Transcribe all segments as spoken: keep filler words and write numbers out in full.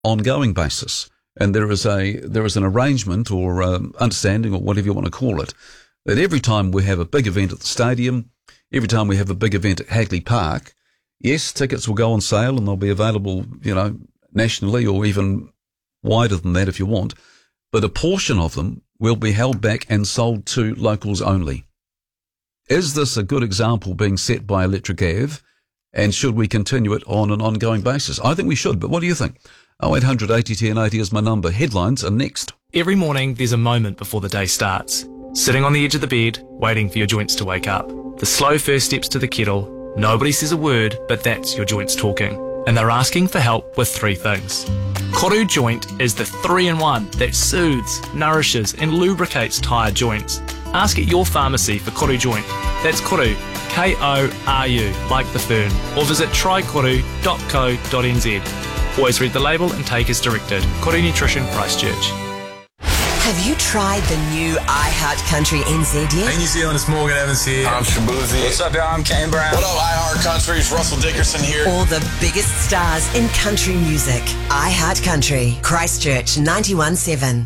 ongoing basis. And there is a there is an arrangement or um, understanding or whatever you want to call it, that every time we have a big event at the stadium, every time we have a big event at Hagley Park, yes, tickets will go on sale and they'll be available, you know, nationally or even wider than that if you want, but a portion of them will be held back and sold to locals only. Is this a good example being set by Electric Ave, and should we continue it on an ongoing basis? I think we should, but what do you think? oh eight hundred eighty ten eighty is my number. Headlines are next. Every morning there's a moment before the day starts. Sitting on the edge of the bed, waiting for your joints to wake up. The slow first steps to the kettle. Nobody says a word, but that's your joints talking. And they're asking for help with three things. Koru Joint is the three-in-one that soothes, nourishes and lubricates tired joints. Ask at your pharmacy for Koru Joint. That's Koru, K O R U, like the fern. Or visit try koru dot co dot n z. Always read the label and take as directed. Koru Nutrition, Christchurch. Have you tried the new iHeart Country N Z yet? Hey New Zealand, it's Morgan Evans here. I'm Shabuzi. What's up, y'all? I'm Kane Brown. What up, iHeart Country? It's Russell Dickerson here. All the biggest stars in country music. iHeart Country, Christchurch ninety-one seven.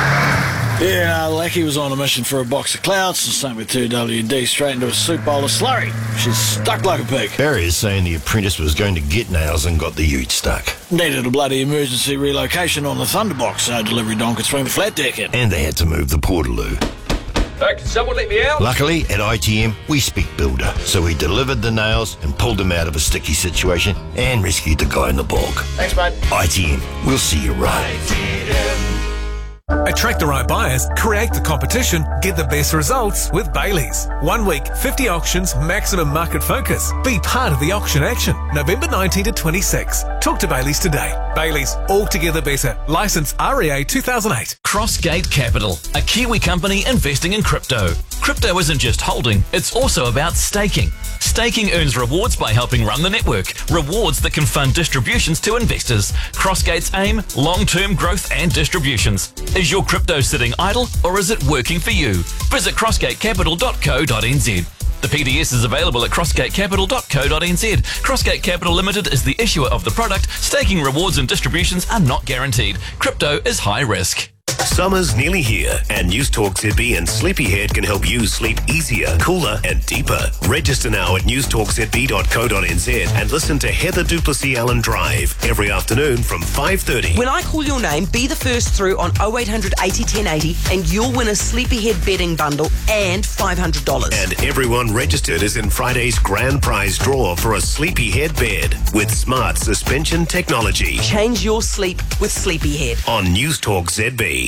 Yeah, Lackey was on a mission for a box of clouds, and same with two W D, straight into a soup bowl of slurry. She's stuck like a pig. Barry is saying the apprentice was going to get nails and got the ute stuck. Needed a bloody emergency relocation on the Thunderbox, so delivery don could swing the flat deck in. And they had to move the Portaloo. Hey, can someone let me out? Luckily, at I T M, we speak builder, so we delivered the nails and pulled him out of a sticky situation and rescued the guy in the bog. Thanks, mate. I T M, we'll see you right. Attract the right buyers, create the competition, get the best results with Bailey's. One week, fifty auctions, maximum market focus. Be part of the auction action. November nineteenth to twenty-sixth. Talk to Bailey's today. Bailey's, altogether better. Licence R E A two thousand eight. Crossgate Capital, a Kiwi company investing in crypto. Crypto isn't just holding, it's also about staking. Staking earns rewards by helping run the network. Rewards that can fund distributions to investors. Crossgate's aim, long-term growth and distributions. Is your crypto sitting idle or is it working for you? Visit crossgate capital dot co dot n z. The P D S is available at crossgate capital dot co dot n z. Crossgate Capital Limited is the issuer of the product. Staking rewards and distributions are not guaranteed. Crypto is high risk. Summer's nearly here, and News Talk Z B and Sleepyhead can help you sleep easier, cooler, and deeper. Register now at news talk z b dot co dot n z and listen to Heather Duplessis Allen Drive every afternoon from five thirty. When I call your name, be the first through on oh eight hundred eighty ten eighty and you'll win a Sleepyhead bedding bundle and five hundred dollars. And everyone registered is in Friday's grand prize draw for a Sleepyhead bed with smart suspension technology. Change your sleep with Sleepyhead. On News Talk Z B.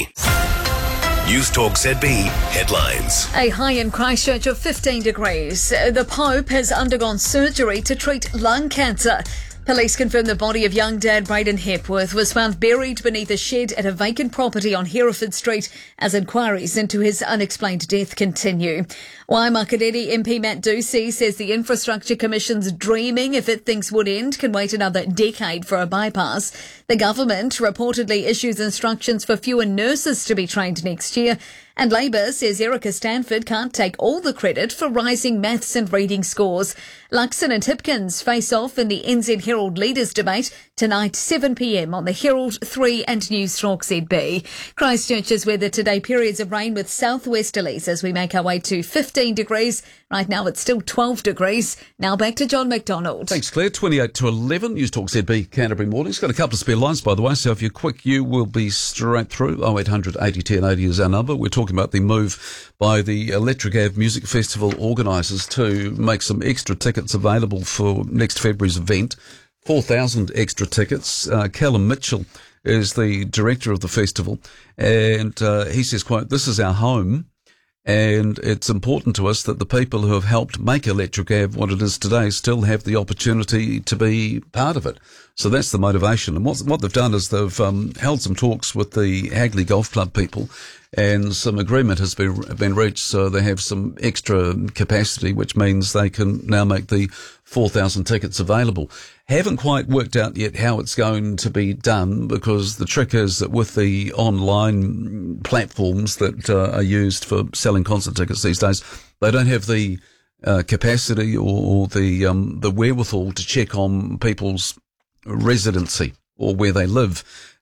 News Talk Z B headlines. A high in Christchurch of fifteen degrees. The Pope has undergone surgery to treat lung cancer. Police confirm the body of young dad Braden Hepworth was found buried beneath a shed at a vacant property on Hereford Street as inquiries into his unexplained death continue. Waimakariri M P Matt Ducey says the Infrastructure Commission's dreaming if it thinks Woodend can wait another decade for a bypass. The government reportedly issues instructions for fewer nurses to be trained next year. And Labour says Erica Stanford can't take all the credit for rising maths and reading scores. Luxon and Hipkins face off in the N Z Herald Leaders Debate tonight, seven p m on the Herald, three and News Talk Z B. Christchurch's weather today, periods of rain with southwesterlies as we make our way to fifteen degrees. Right now it's still twelve degrees. Now back to John McDonald. Thanks, Claire. twenty-eight to eleven, News Talk Z B, Canterbury Mornings. Got a couple of spare lines, by the way, so if you're quick, you will be straight through. oh eight hundred eighty ten eighty is our number. We're talking about the move by the Electric Ave Music Festival organisers to make some extra tickets available for next February's event. four thousand extra tickets. Uh, Callum Mitchell is the director of the festival, and uh, he says, quote, "This is our home, and it's important to us that the people who have helped make Electric Ave what it is today still have the opportunity to be part of it." So that's the motivation. And what, what they've done is they've um, held some talks with the Hagley Golf Club people, and some agreement has been been reached, so they have some extra capacity, which means they can now make the four thousand tickets available. Haven't quite worked out yet how it's going to be done, because the trick is that with the online platforms that uh, are used for selling concert tickets these days, they don't have the uh, capacity or, or the um, the wherewithal to check on people's residency. or where they live.